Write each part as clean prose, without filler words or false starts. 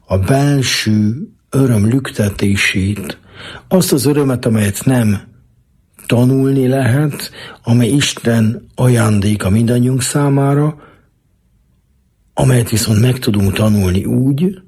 a belső öröm lüktetését, azt az örömet, amelyet nem tanulni lehet, amely Isten ajándéka mindannyiunk számára, amelyet viszont meg tudunk tanulni úgy,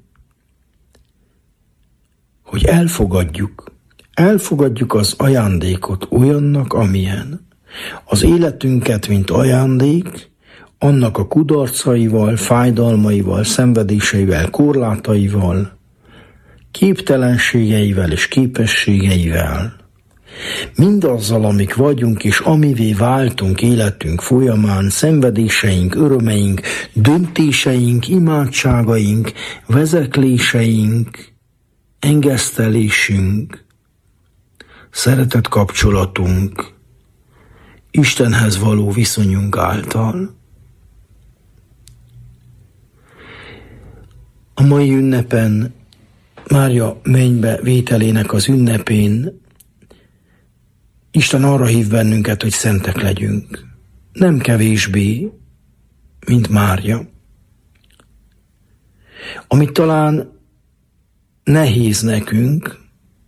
hogy elfogadjuk az ajándékot olyannak, amilyen. Az életünket, mint ajándék, annak a kudarcaival, fájdalmaival, szenvedéseivel, korlátaival, képtelenségeivel és képességeivel, mindazzal, amik vagyunk és amivé váltunk életünk folyamán, szenvedéseink, örömeink, döntéseink, imádságaink, vezekléseink, engesztelésünk, szeretet kapcsolatunk, Istenhez való viszonyunk által. A mai ünnepen, Mária mennybe vételének az ünnepén Isten arra hív bennünket, hogy szentek legyünk. Nem kevésbé, mint Mária. Amit talán nehéz nekünk,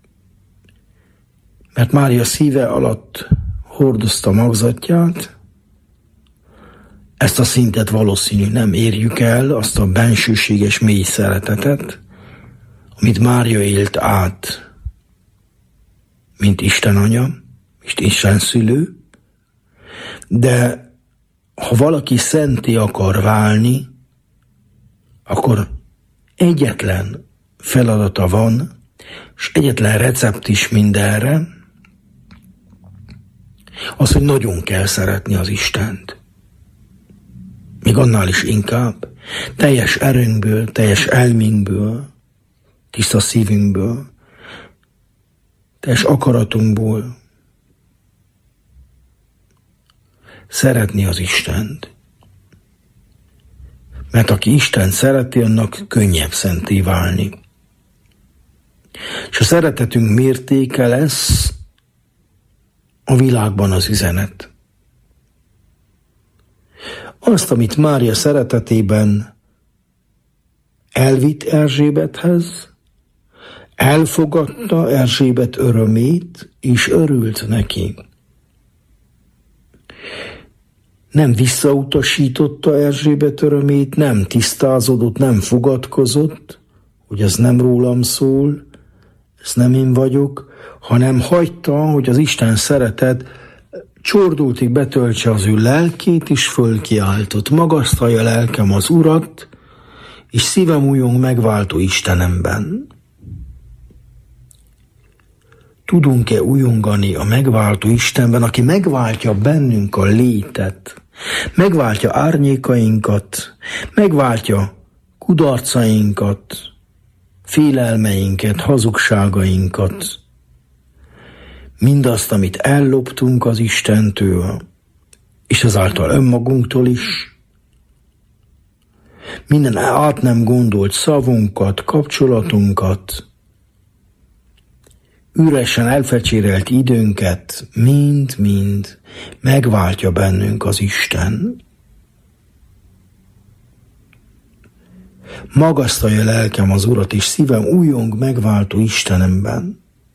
mert Mária szíve alatt hordozta magzatját, ezt a szintet valószínű nem érjük el, azt a bensőséges mély szeretetet, amit Mária élt át, mint Isten anya, és Isten szülő, de ha valaki szenté akar válni, akkor egyetlen feladata van, és egyetlen recept is mindenre, az, hogy nagyon kell szeretni az Istent. Még annál is inkább, teljes erőnkből, teljes elménkből, tiszta szívünkből, teljes akaratunkból szeretni az Istent. Mert aki Istent szereti, annak könnyebb szenté válni. És a szeretetünk mértéke lesz a világban az üzenet. Azt, amit Mária szeretetében elvitt Erzsébethez, elfogadta Erzsébet örömét, és örült neki. Nem visszautasította Erzsébet örömét, nem tisztázódott, nem fogadkozott, hogy ez nem rólam szól, ez nem én vagyok, hanem hagyta, hogy az Isten szeretet csordultig betöltse az ő lelkét, és fölkiáltott. Magasztalja lelkem az Urat, és szívem újong megváltó Istenemben. Tudunk-e újongani a megváltó Istenben, aki megváltja bennünk a létet, megváltja árnyékainkat, megváltja kudarcainkat, félelmeinket, hazugságainkat, mindazt, amit elloptunk az Istentől, és ezáltal önmagunktól is, minden át nem gondolt szavunkat, kapcsolatunkat, üresen elfecsérelt időnket, mind-mind megváltja bennünk az Isten. Magasztalja lelkem az Urat, és szívem újong megváltó Istenemben,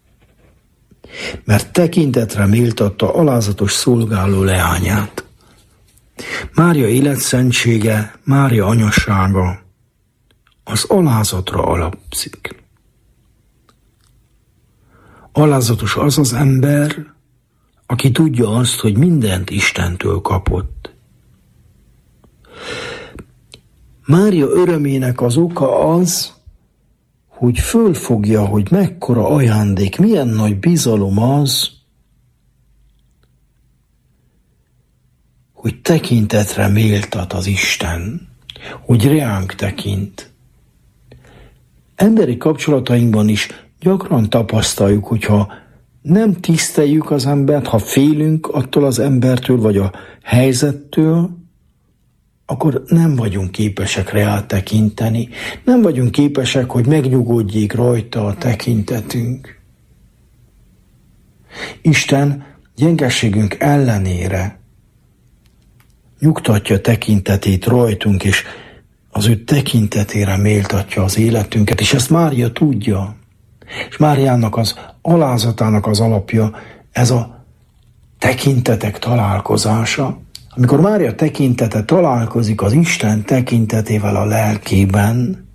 mert tekintetre méltatta alázatos szolgáló leányát. Mária életszentsége, Mária anyasága az alázatra alapszik. Alázatos az az ember, aki tudja azt, hogy mindent Istentől kapott. Mária örömének az oka az, hogy fölfogja, hogy mekkora ajándék, milyen nagy bizalom az, hogy tekintetre méltat az Isten, hogy reánk tekint. Emberi kapcsolatainkban is gyakran tapasztaljuk, hogyha nem tiszteljük az embert, ha félünk attól az embertől, vagy a helyzettől, akkor nem vagyunk képesek rá tekinteni, nem vagyunk képesek, hogy megnyugodjék rajta a tekintetünk. Isten gyengeségünk ellenére nyugtatja tekintetét rajtunk, és az ő tekintetére méltatja az életünket, és ezt Mária tudja. És Máriának az alázatának az alapja ez a tekintetek találkozása. Amikor Mária tekintete találkozik az Isten tekintetével a lelkében,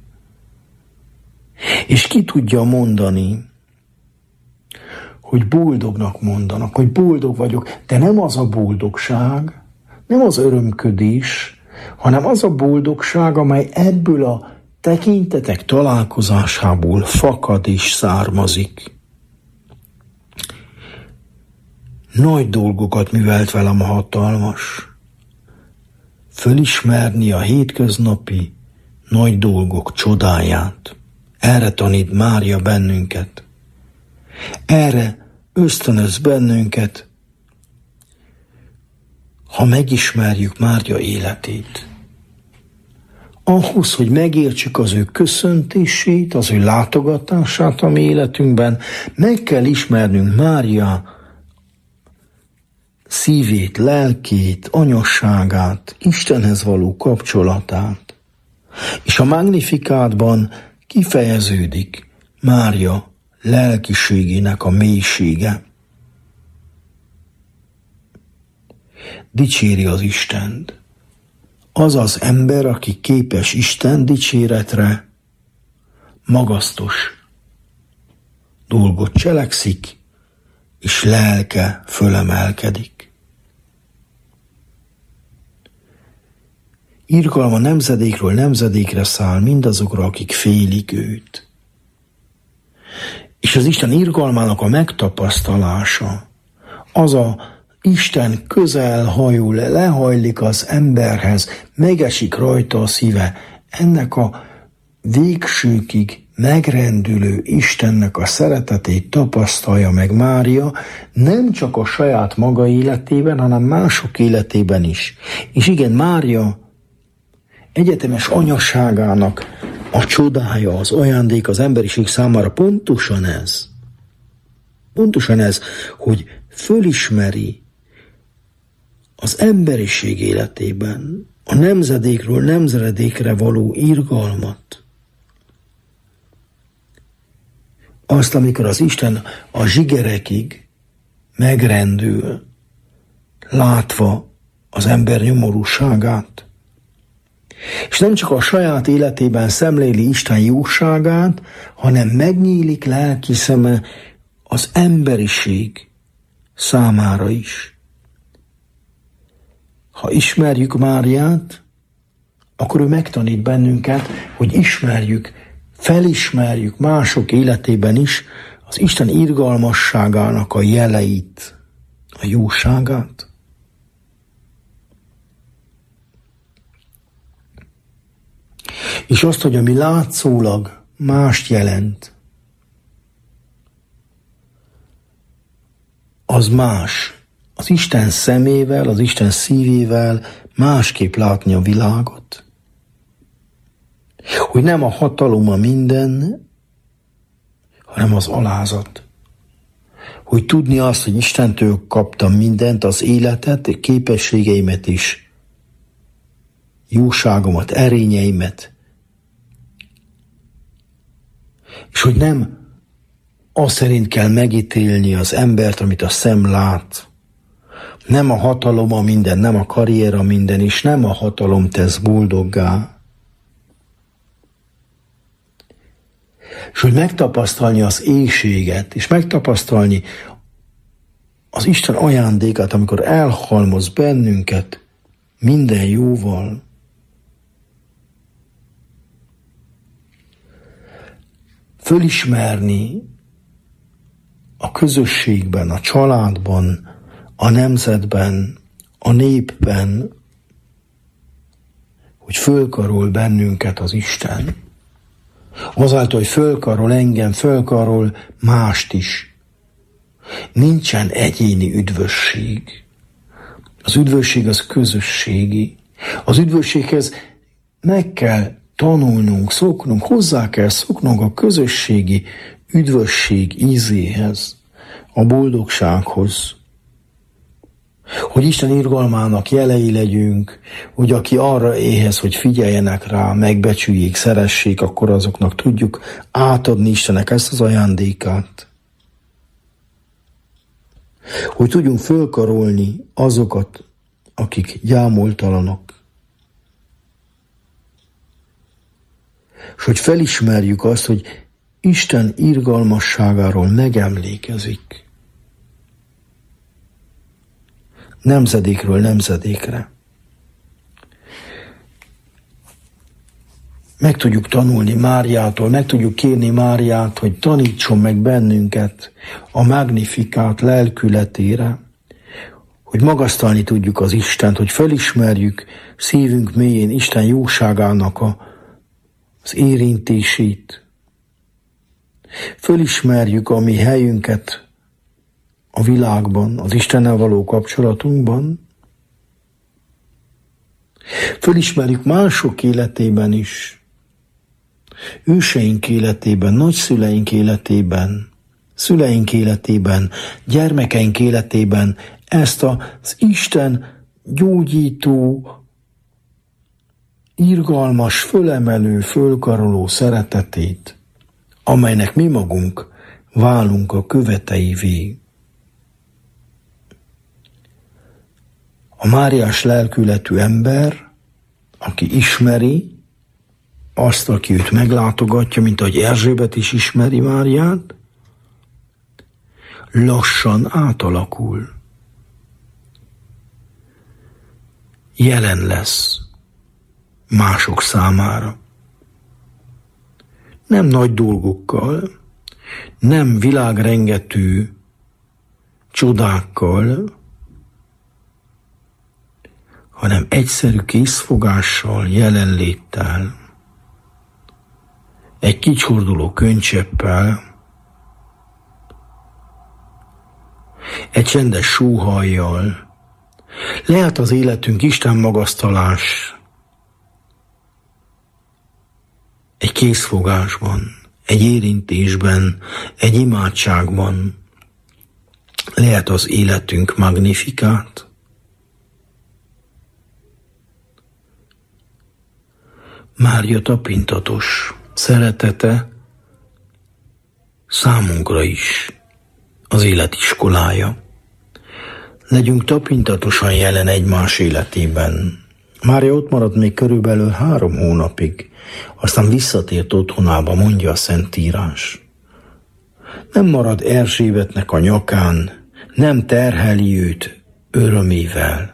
és ki tudja mondani, hogy boldognak mondanak, hogy boldog vagyok, de nem az a boldogság, nem az örömködés, hanem az a boldogság, amely ebből a tekintetek találkozásából fakad és származik. Nagy dolgokat művelt velem a hatalmas. Fölismerni a hétköznapi nagy dolgok csodáját. Erre tanít Mária bennünket. Erre ösztönöz bennünket, ha megismerjük Mária életét. Ahhoz, hogy megértsük az ő köszöntését, az ő látogatását a mi életünkben, meg kell ismernünk Mária szívét, lelkét, anyasságát, Istenhez való kapcsolatát. És a Magnifikátban kifejeződik Mária lelkiségének a mélysége. Dicséri az Istent. Az az ember, aki képes Isten dicséretre, magasztos dolgot cselekszik, és lelke fölemelkedik. Irgalma nemzedékről nemzedékre száll mindazokra, akik félik őt. És az Isten irgalmának a megtapasztalása, az a Isten közel hajul, lehajlik az emberhez, megesik rajta a szíve. Ennek a végsőkig megrendülő Istennek a szeretetét tapasztalja meg Mária, nem csak a saját maga életében, hanem mások életében is. És igen, Mária egyetemes anyaságának a csodája, az ajándék az emberiség számára pontosan ez. Pontosan ez, hogy fölismeri az emberiség életében a nemzedékről nemzedékre való irgalmat. Azt, amikor az Isten a zsigerekig megrendül, látva az ember nyomorúságát, és nem csak a saját életében szemléli Isten jóságát, hanem megnyílik lelki szeme az emberiség számára is. Ha ismerjük Máriát, akkor ő megtanít bennünket, hogy ismerjük, felismerjük mások életében is az Isten irgalmasságának a jeleit, a jóságát. És azt, hogy ami látszólag mást jelent, az más. Az Isten szemével, az Isten szívével másképp látni a világot. Hogy nem a hatalom a minden, hanem az alázat. Hogy tudni azt, hogy Istentől kaptam mindent, az életet, képességeimet is, jóságomat, erényeimet. És hogy nem azt szerint kell megítélni az embert, amit a szem lát. Nem a hatalom a minden, nem a karrier a minden, és nem a hatalom tesz boldoggá. És hogy megtapasztalni az éhséget, és megtapasztalni az Isten ajándékát, amikor elhalmoz bennünket minden jóval. Fölismerni a közösségben, a családban, a nemzetben, a népben, hogy fölkarol bennünket az Isten. Azáltal, hogy fölkarol engem, fölkarol mást is. Nincsen egyéni üdvösség. Az üdvösség az közösségi. Az üdvösséghez meg kell tanulnunk, szoknunk, hozzá kell szoknunk a közösségi üdvösség ízéhez, a boldogsághoz. hogy Isten irgalmának jelei legyünk, hogy aki arra éhez, hogy figyeljenek rá, megbecsüljék, szeressék, akkor azoknak tudjuk átadni Istennek ezt az ajándékát. Hogy tudjunk fölkarolni azokat, akik gyámoltalanok. És hogy felismerjük azt, hogy Isten irgalmasságáról megemlékezik. Nemzedékről nemzedékre. Meg tudjuk tanulni Máriától, meg tudjuk kérni Máriát, hogy tanítson meg bennünket a Magnificat lelkületére, hogy magasztalni tudjuk az Istent, hogy felismerjük szívünk mélyén Isten jóságának az érintését. Fölismerjük a mi helyünket a világban, az Istennel való kapcsolatunkban. Fölismerjük mások életében is, őseink életében, nagyszüleink életében, szüleink életében, gyermekeink életében ezt az Isten gyógyító, irgalmas, fölemelő, fölkaroló szeretetét, amelynek mi magunk válunk a követeivé. A máriás lelkületű ember, aki ismeri azt, aki őt meglátogatja, mint ahogy Erzsébet is ismeri Máriát, lassan átalakul. Jelen lesz mások számára. Nem nagy dolgokkal, nem világrengető csodákkal, hanem egyszerű készfogással, jelenléttel, egy kicsorduló könycseppel, egy csendes sóhajjal. Lehet az életünk Isten magasztalás egy készfogásban, egy érintésben, egy imádságban. Lehet az életünk Magnificat. Mária tapintatos szeretete számunkra is az élet iskolája. Legyünk tapintatosan jelen egymás életében. Mária ott maradt még körülbelül 3 hónapig, aztán visszatért otthonába, mondja a Szentírás. Nem marad Erzsébetnek a nyakán, nem terheli őt örömével,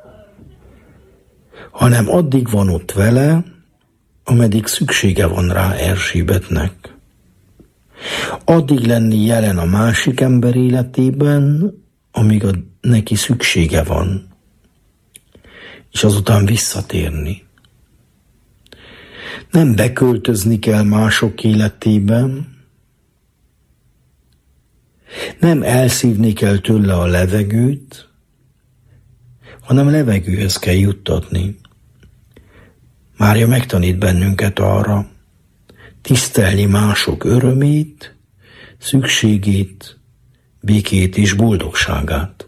hanem addig van ott vele, ameddig szüksége van rá Erzsébetnek. Addig lenni jelen a másik ember életében, amíg neki szüksége van, és azután visszatérni. Nem beköltözni kell mások életében, nem elszívni kell tőle a levegőt, hanem levegőhöz kell juttatni. Mária megtanít bennünket arra, tisztelni mások örömét, szükségét, békét és boldogságát.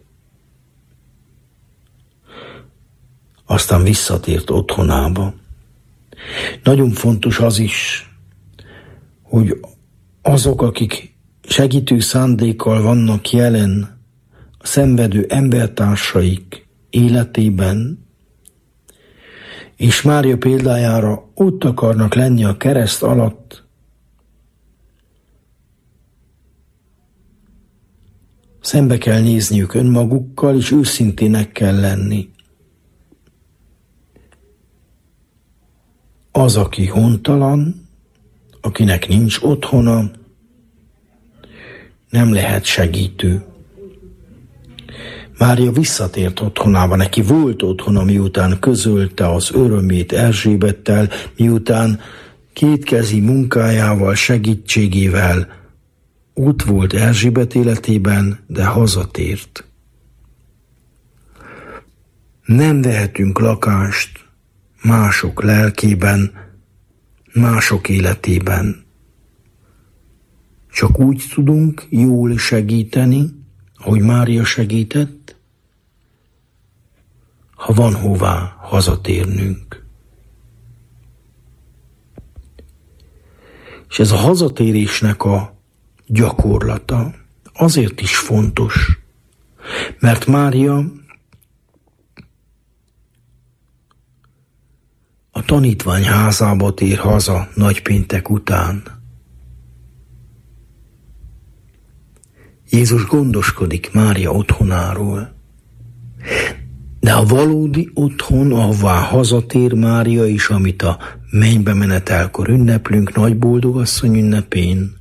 Aztán visszatért otthonába. Nagyon fontos az is, hogy azok, akik segítő szándékkal vannak jelen a szenvedő embertársaik életében, és Mária példájára ott akarnak lenni a kereszt alatt, szembe kell nézniük önmagukkal, és őszintének kell lenni. Az, aki hontalan, akinek nincs otthona, nem lehet segítő. Mária visszatért otthonába, neki volt otthona, miután közölte az örömét Erzsébettel, miután kétkezi munkájával, segítségével ott volt Erzsébet életében, de hazatért. Nem vehetünk lakást mások lelkében, mások életében. Csak úgy tudunk jól segíteni, ahogy Mária segített, ha van hová hazatérnünk. És ez a hazatérésnek a gyakorlata azért is fontos, mert Mária a tanítvány házába tér haza nagypéntek után. Jézus gondoskodik Mária otthonáról, de a valódi otthon, ahová hazatér Mária is, amit a mennybe menetelkor ünneplünk, nagy boldogasszony ünnepén,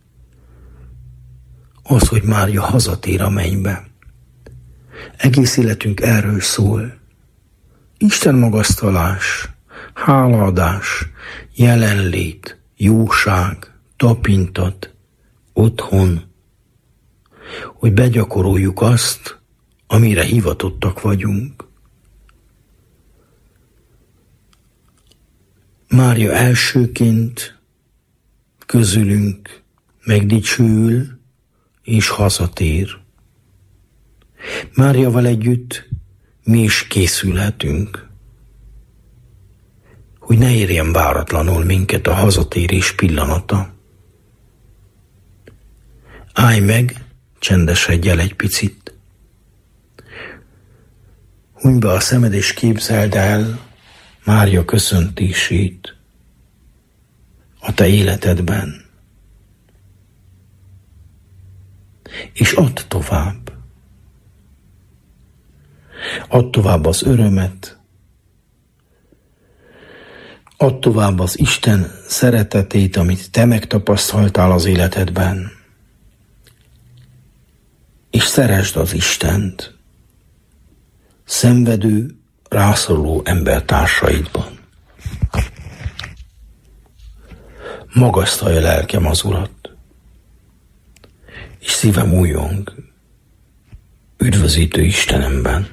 az, hogy Mária hazatér a mennybe. Egész életünk erről szól. Isten magasztalás, hálaadás, jelenlét, jóság, tapintat, otthon, hogy begyakoroljuk azt, amire hivatottak vagyunk. Mária elsőként közülünk megdicsőül és hazatér. Máriával együtt mi is készülhetünk, hogy ne érjen váratlanul minket a hazatérés pillanata. Állj meg, csendesedj el egy picit. Hunyd be a szemed és képzeld el Mária köszöntését a te életedben. És add tovább. Add tovább az örömet, add tovább az Isten szeretetét, amit te megtapasztaltál az életedben. És szeresd az Istent szenvedő, rászoruló embertársaidban. Magasztalja lelkem az Urat, és szívem újjong üdvözítő Istenemben.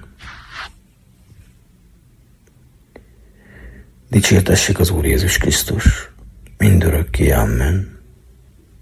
Dicsértessék az Úr Jézus Krisztus, mindörökké, amen.